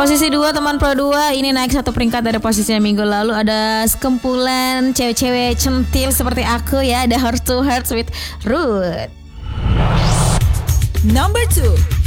Posisi 2 teman Pro 2 ini naik 1 peringkat dari posisinya minggu lalu. Ada sekumpulan cewek-cewek centil seperti aku ya. Ada Heart to Heart with Ruth. Number 2.